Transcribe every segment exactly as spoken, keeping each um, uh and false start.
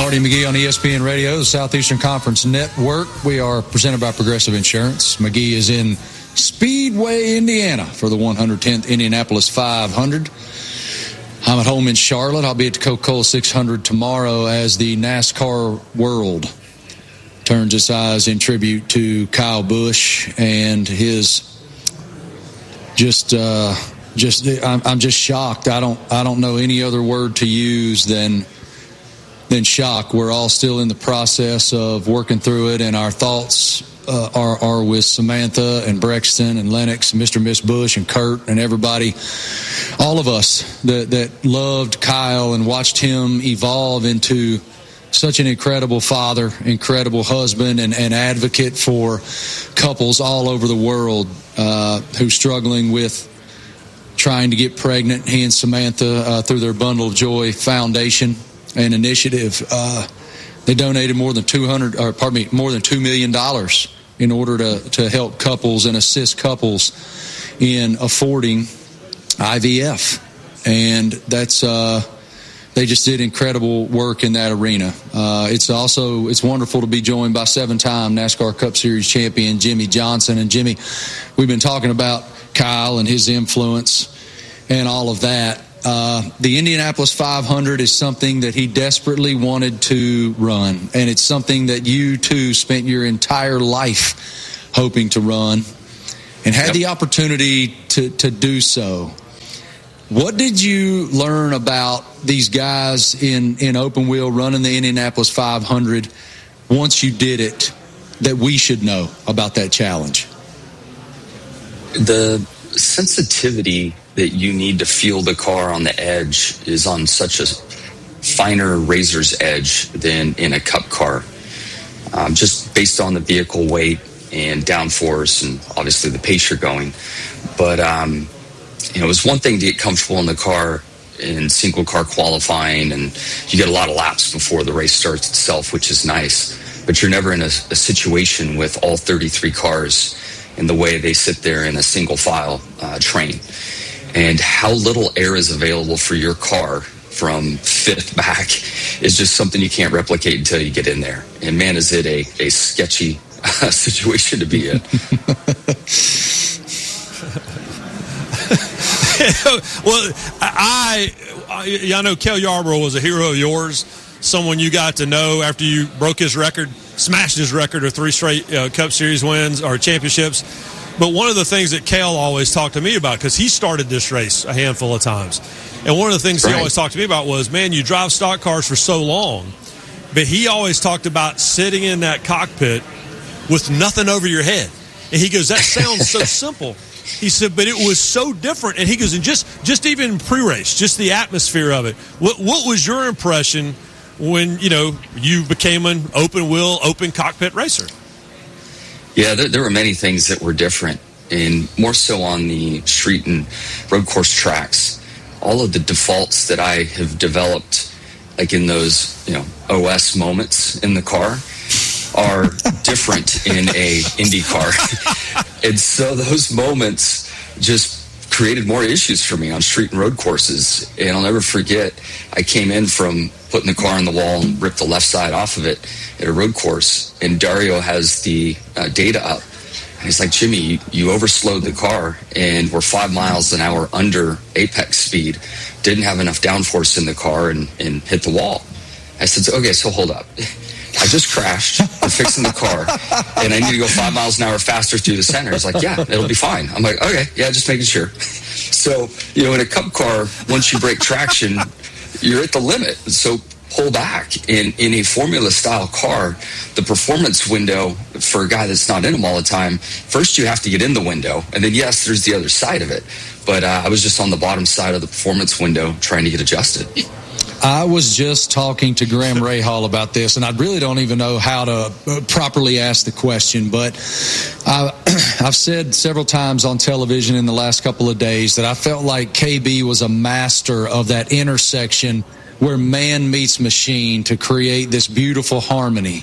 Hardy and McGee on E S P N Radio, the Southeastern Conference Network. We are presented by Progressive Insurance. McGee is in Speedway, Indiana for the one hundred tenth Indianapolis five hundred. I'm at home in Charlotte. I'll be at the Coca-Cola six hundred tomorrow as the NASCAR world turns its eyes in tribute to Kyle Busch and his just uh, just I'm, I'm just shocked. I don't I don't know any other word to use than than shock. We're all still in the process of working through it, and our thoughts uh, are are with Samantha and Brexton and Lennox and Mister and Miss Bush and Kurt and everybody, all of us that that loved Kyle and watched him evolve into such an incredible father, incredible husband, and, and advocate for couples all over the world uh, who's struggling with trying to get pregnant. He and Samantha, uh, through their Bundle of Joy Foundation and initiative, uh, they donated more than two hundred, or pardon me, more than two million dollars in order to to help couples and assist couples in affording I V F, and that's. Uh, They just did incredible work in that arena. Uh, it's also it's wonderful to be joined by seven-time NASCAR Cup Series champion Jimmie Johnson. And Jimmy, we've been talking about Kyle and his influence and all of that. Uh, the Indianapolis five hundred is something that he desperately wanted to run, and it's something that you too spent your entire life hoping to run, and had yep. the opportunity to to do so. What did you learn about these guys in, in open wheel running the Indianapolis five hundred once you did it that we should know about that challenge? The sensitivity that you need to feel the car on the edge is on such a finer razor's edge than in a cup car, um, just based on the vehicle weight and downforce and obviously the pace you're going. But, um, you know, it was one thing to get comfortable in the car in single car qualifying, and you get a lot of laps before the race starts itself, which is nice. But you're never in a, a situation with all thirty-three cars in the way they sit there in a single file uh, train. And how little air is available for your car from fifth back is just something you can't replicate until you get in there. And man, is it a, a sketchy uh, situation to be in. Well, I, I, I know Cale Yarborough was a hero of yours, someone you got to know after you broke his record, smashed his record of three straight uh, Cup Series wins or championships. But one of the things that Cale always talked to me about, because he started this race a handful of times, and one of the things right. he always talked to me about was, man, you drive stock cars for so long, but he always talked about sitting in that cockpit with nothing over your head. And he goes, that sounds so simple. He said, but it was so different. And he goes, and just, just even pre-race, just the atmosphere of it. What, what was your impression when, you know, you became an open wheel, open cockpit racer? Yeah, there, there were many things that were different, and more so on the street and road course tracks. All of the defaults that I have developed, like in those, you know, O S moments in the car, are different in a Indy car. And so those moments just created more issues for me on street and road courses. And I'll never forget, I came in from putting the car on the wall and ripped the left side off of it at a road course. And Dario has the uh, data up. And he's like, Jimmy, you, you overslowed the car and we're five miles an hour under apex speed. Didn't have enough downforce in the car and, and hit the wall. I said, okay, so hold up. I just crashed. I'm fixing the car, and I need to go five miles an hour faster through the center. It's like, yeah, it'll be fine. I'm like, okay, yeah, just making sure. So, you know, in a cup car, once you break traction, you're at the limit. So pull back. In in a formula-style car, the performance window for a guy that's not in them all the time, first you have to get in the window, and then, yes, there's the other side of it. But uh, I was just on the bottom side of the performance window trying to get adjusted. I was just talking to Graham Rahal about this, and I really don't even know how to properly ask the question, but I, I've said several times on television in the last couple of days that I felt like K B was a master of that intersection where man meets machine to create this beautiful harmony.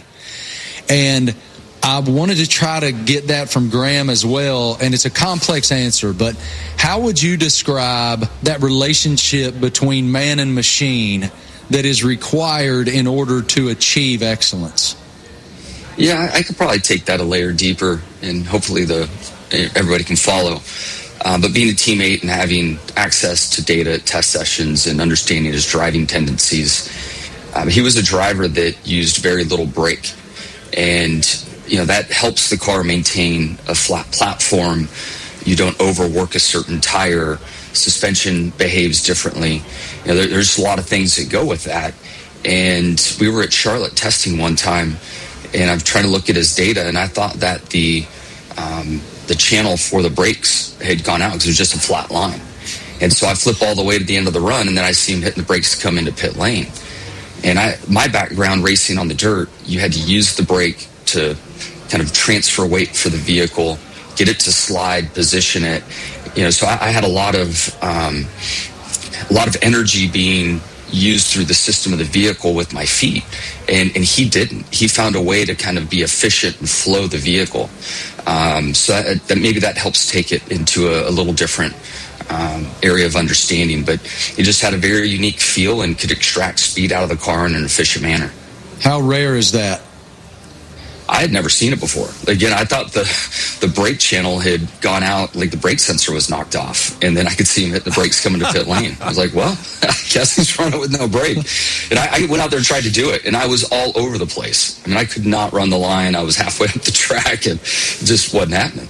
And I wanted to try to get that from Graham as well, and it's a complex answer, but how would you describe that relationship between man and machine that is required in order to achieve excellence? Yeah, I could probably take that a layer deeper, and hopefully the everybody can follow. Uh, but being a teammate and having access to data at test sessions and understanding his driving tendencies, um, he was a driver that used very little brake. And, you know, that helps the car maintain a flat platform. You don't overwork a certain tire. Suspension behaves differently. You know, there, there's a lot of things that go with that. And we were at Charlotte testing one time, and I'm trying to look at his data, and I thought that the um, the channel for the brakes had gone out because it was just a flat line. And so I flip all the way to the end of the run, and then I see him hitting the brakes to come into pit lane. And I, my background racing on the dirt, you had to use the brake to kind of transfer weight for the vehicle, get it to slide, position it. You know, so I, I had a lot of um, a lot of energy being used through the system of the vehicle with my feet, and and he didn't. He found a way to kind of be efficient and flow the vehicle. Um, so that, that maybe that helps take it into a, a little different um, area of understanding. But he just had a very unique feel and could extract speed out of the car in an efficient manner. How rare is that? I had never seen it before. Again, I thought the the brake channel had gone out, like the brake sensor was knocked off, and then I could see him hit the brakes coming to pit lane. I was like, well, I guess he's running with no brake. And I, I went out there and tried to do it, and I was all over the place. I mean, I could not run the line. I was halfway up the track, and it just wasn't happening.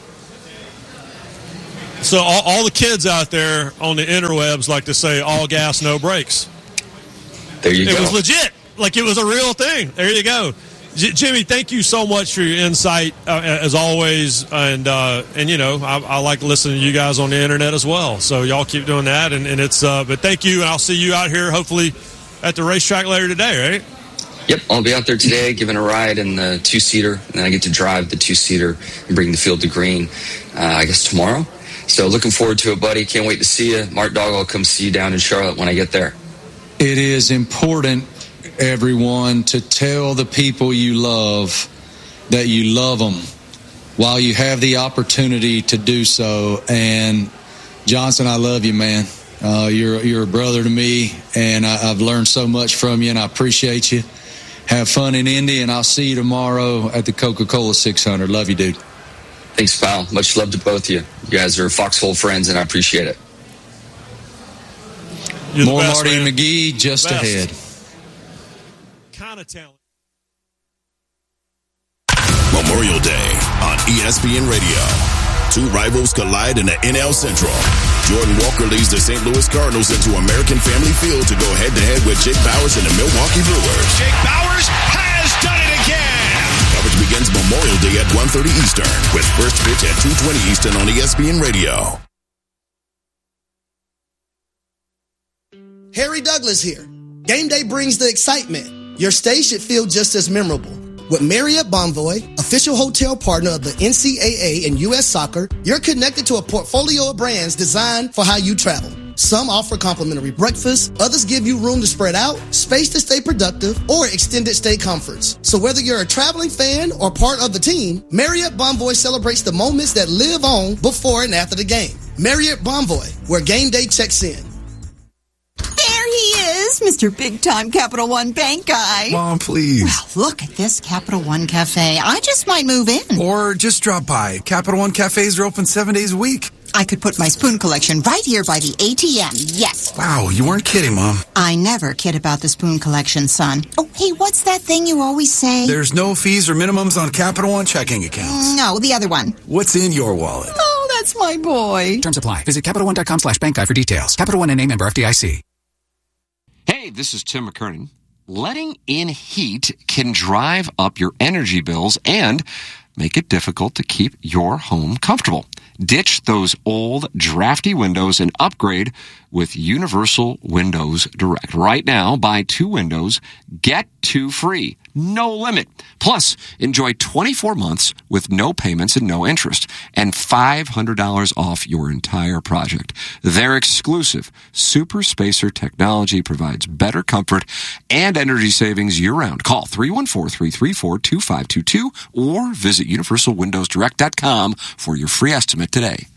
So all, all the kids out there on the interwebs like to say, all gas, no brakes. There you it go. It was legit. Like it was a real thing. There you go. J- Jimmy, thank you so much for your insight, uh, as always. And, uh, and you know, I, I like listening to you guys on the internet as well. So y'all keep doing that. And, and it's, uh, but thank you. And I'll see you out here hopefully at the racetrack later today, right? Yep. I'll be out there today giving a ride in the two-seater. And then I get to drive the two-seater and bring the field to green, uh, I guess, tomorrow. So looking forward to it, buddy. Can't wait to see you. Mark Dog, I'll come see you down in Charlotte when I get there. It is important, everyone, to tell the people you love that you love them while you have the opportunity to do so. And Johnson, I love you, man. Uh, you're you're a brother to me, and I, I've learned so much from you, and I appreciate you. Have fun in Indy, and I'll see you tomorrow at the Coca-Cola six hundred. Love you, dude. Thanks, pal. Much love to both of you. You guys are Foxhole friends, and I appreciate it. You're More best, Marty man. and McGee just Best. ahead. Kind of talent. Memorial Day on E S P N Radio. Two rivals collide in the N L Central. Jordan Walker leads the Saint Louis Cardinals into American Family Field to go head-to-head with Jake Bowers and the Milwaukee Brewers. Jake Bowers has done it again. Coverage begins Memorial Day at one thirty Eastern with first pitch at two twenty Eastern on E S P N Radio. Harry Douglas here. Game day brings the excitement. Your stay should feel just as memorable. With Marriott Bonvoy, official hotel partner of the N C double A and U S Soccer, you're connected to a portfolio of brands designed for how you travel. Some offer complimentary breakfast, others give you room to spread out, space to stay productive, or extended stay comforts. So whether you're a traveling fan or part of the team, Marriott Bonvoy celebrates the moments that live on before and after the game. Marriott Bonvoy, where game day checks in. There he is, Mister Big Time Capital One Bank guy. Mom, please. Well, look at this Capital One Cafe. I just might move in. Or just drop by. Capital One cafes are open seven days a week. I could put my spoon collection right here by the A T M. Yes. Wow, you weren't kidding, Mom. I never kid about the spoon collection, son. Oh, hey, what's that thing you always say? There's no fees or minimums on Capital One checking accounts. No, the other one. What's in your wallet? Oh, that's my boy. Terms apply. Visit CapitalOne.com slash bank guide for details. Capital One and name member F D I C. Hey, this is Tim McKernan. Letting in heat can drive up your energy bills and make it difficult to keep your home comfortable. Ditch those old, drafty windows and upgrade with Universal Windows Direct. Right now, buy two windows, get two free. No limit. Plus, enjoy twenty-four months with no payments and no interest, and five hundred dollars off your entire project. Their exclusive Super Spacer technology provides better comfort and energy savings year-round. Call three one four, three three four, two five two two or visit universal windows direct dot com for your free estimate today.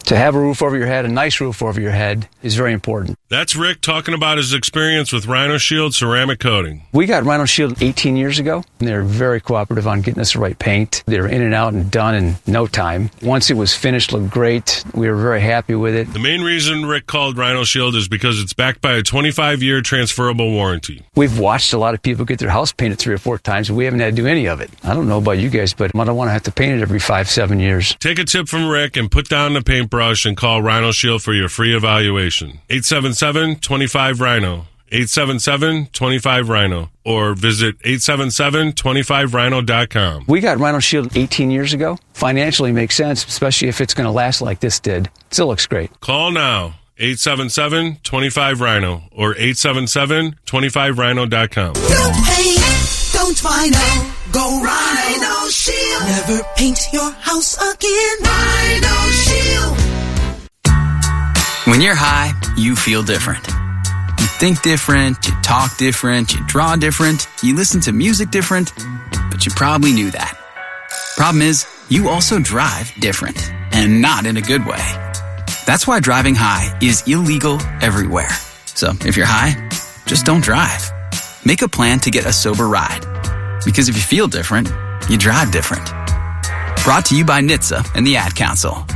To have a roof over your head, a nice roof over your head, is very important. That's Rick talking about his experience with Rhino Shield ceramic coating. We got Rhino Shield eighteen years ago, and they were very cooperative on getting us the right paint. They were in and out and done in no time. Once it was finished, looked great. We were very happy with it. The main reason Rick called Rhino Shield is because it's backed by a twenty-five year transferable warranty. We've watched a lot of people get their house painted three or four times, and we haven't had to do any of it. I don't know about you guys, but I don't want to have to paint it every five, seven years. Take a tip from Rick and put down the paintbrush and call Rhino Shield for your free evaluation. eight seven seven, two five, Rhino. eight seven seven, two five, Rhino. Or visit eight seven seven, two five rhino dot com. We got Rhino Shield eighteen years ago. Financially makes sense, especially if it's going to last like this did. Still looks great. Call now. eight seven seven, two five, Rhino. Or eight seven seven, two five rhino dot com. No paint, don't Rhino. Go Rhino Shield. Never paint your house again. Rhino Shield. When you're high, you feel different. You think different, you talk different, you draw different, you listen to music different, but you probably knew that. Problem is, you also drive different, and not in a good way. That's why driving high is illegal everywhere. So if you're high, just don't drive. Make a plan to get a sober ride. Because if you feel different, you drive different. Brought to you by N H T S A and the Ad Council.